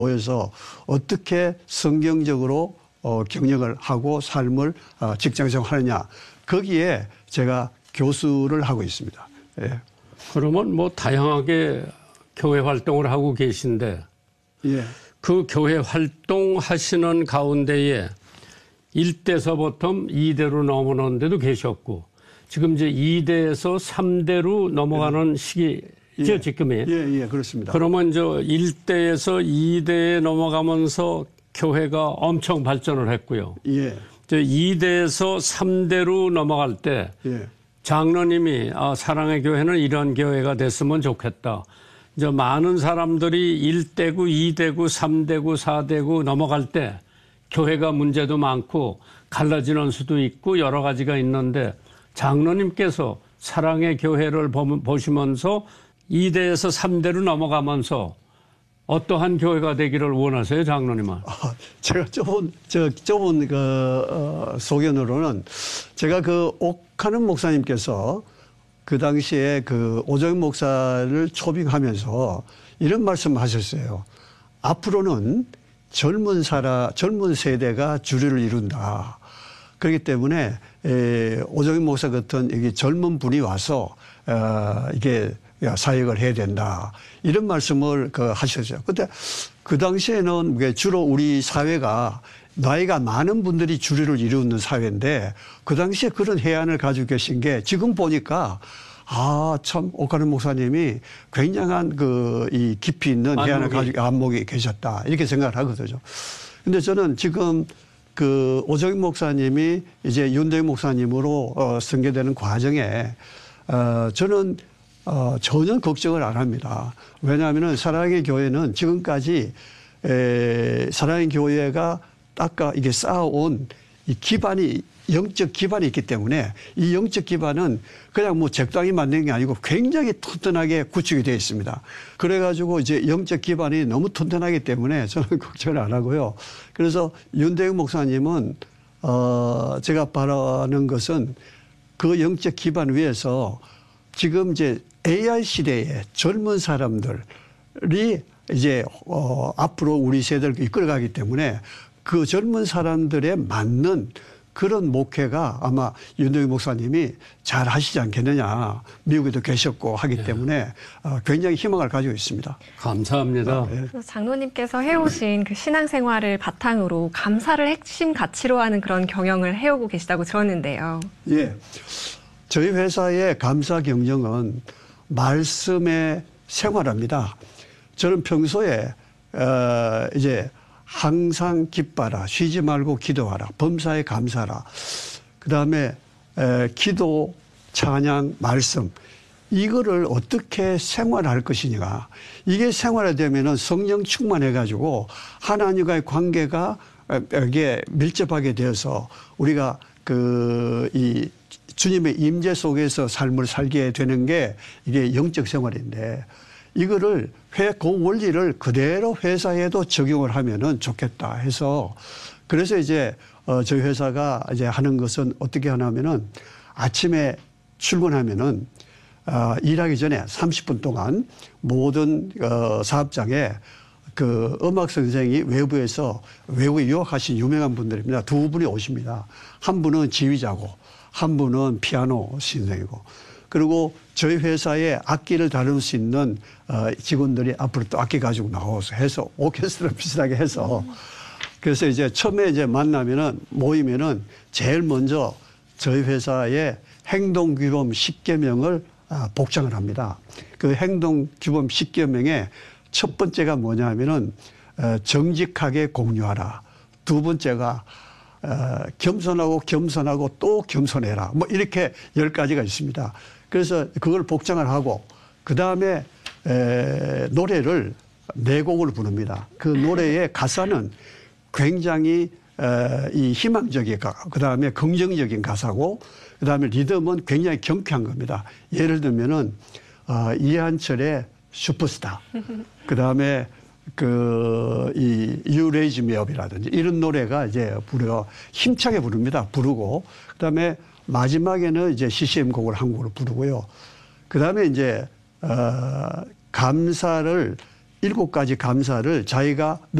모여서 어떻게 성경적으로 경영을 하고 삶을 직장생활하느냐. 거기에 제가 교수를 하고 있습니다. 예. 그러면 뭐 다양하게 교회 활동을 하고 계신데 예. 그 교회 활동하시는 가운데에 1대서부터 2대로 넘어오는 데도 계셨고 지금 이제 2대에서 3대로 넘어가는 시기죠, 지금이. 예, 그렇습니다. 그러면 저 1대에서 2대에 넘어가면서 교회가 엄청 발전을 했고요. 예. 2대에서 3대로 넘어갈 때 예. 장로님이 사랑의 교회는 이런 교회가 됐으면 좋겠다. 이제 많은 사람들이 1대구, 2대구, 3대구, 4대구 넘어갈 때 교회가 문제도 많고 갈라지는 수도 있고 여러 가지가 있는데 장로님께서 사랑의 교회를 보시면서 2대에서 3대로 넘어가면서 어떠한 교회가 되기를 원하세요, 장로님은? 제가 좁은 소견으로는 제가 그 옥하는 목사님께서 그 당시에 그 오정익 목사를 초빙하면서 이런 말씀 하셨어요. 앞으로는 젊은 세대가 주류를 이룬다. 그렇기 때문에 오정익 목사 같은 여기 젊은 분이 와서 이게 사역을 해야 된다. 이런 말씀을 하셨어요. 근데 그 당시에는 주로 우리 사회가 나이가 많은 분들이 주류를 이루는 사회인데 그 당시에 그런 해안을 가지고 계신 게 지금 보니까 참 옥하는 목사님이 굉장한 이 깊이 있는 해안을 가지고 안목이 계셨다. 이렇게 생각을 하거든요. 근데 저는 지금 그 오정익 목사님이 이제 윤대익 목사님으로 선교되는 과정에 저는 전혀 걱정을 안 합니다. 왜냐하면 사랑의 교회는 지금까지 사랑의 교회가 아까 이게 쌓아온 이 기반이 영적 기반이 있기 때문에 이 영적 기반은 그냥 뭐 적당히 만든 게 아니고 굉장히 튼튼하게 구축이 되어 있습니다. 그래가지고 이제 영적 기반이 너무 튼튼하기 때문에 저는 걱정을 안 하고요. 그래서 윤대익 목사님은 제가 바라는 것은 그 영적 기반 위에서 지금 이제 AI 시대에 젊은 사람들이 이제 앞으로 우리 세대를 이끌어가기 때문에 그 젊은 사람들에 맞는 그런 목회가 아마 윤대익 목사님이 잘 하시지 않겠느냐. 미국에도 계셨고 하기 때문에 굉장히 희망을 가지고 있습니다. 감사합니다. 장로님께서 해오신 그 신앙생활을 바탕으로 감사를 핵심 가치로 하는 그런 경영을 해오고 계시다고 들었는데요. 예. 저희 회사의 감사 경영은 말씀의 생활합니다. 저는 평소에 이제 항상 기뻐하라, 쉬지 말고 기도하라, 범사에 감사하라. 그다음에 기도, 찬양, 말씀 이거를 어떻게 생활할 것이냐. 이게 생활화되면은 성령 충만해가지고 하나님과의 관계가 이게 밀접하게 되어서 우리가 이 주님의 임재 속에서 삶을 살게 되는 게 이게 영적 생활인데 이거를 그 원리를 그대로 회사에도 적용을 하면은 좋겠다 해서 그래서 이제 저희 회사가 이제 하는 것은 어떻게 하냐면은 아침에 출근하면은 일하기 전에 30분 동안 모든 사업장에 그 음악 선생이 외부에 유학하신 유명한 분들입니다. 두 분이 오십니다. 한 분은 지휘자고 한 분은 피아노 선생이고 그리고 저희 회사에 악기를 다룰 수 있는 직원들이 앞으로 또 악기 가지고 나와서 해서 오케스트라 비슷하게 해서 그래서 이제 처음에 이제 모이면은 제일 먼저 저희 회사의 행동규범 10계명을 복장을 합니다. 그 행동규범 10계명의 첫 번째가 뭐냐 하면은 정직하게 공유하라. 두 번째가 겸손하고 또 겸손해라. 뭐 이렇게 10가지가 있습니다. 그래서 그걸 복장을 하고 그다음에 노래를 4곡을 부릅니다. 그 노래의 가사는 굉장히 이 희망적이고 그다음에 긍정적인 가사고 그다음에 리듬은 굉장히 경쾌한 겁니다. 예를 들면은 이한철의 슈퍼스타 그다음에 이 You Raise Me Up이라든지 이런 노래가 이제 힘차게 부르고 그다음에 마지막에는 이제 CCM 곡을 한 곡을 부르고요. 그다음에 이제 감사를 7가지 감사를 자기가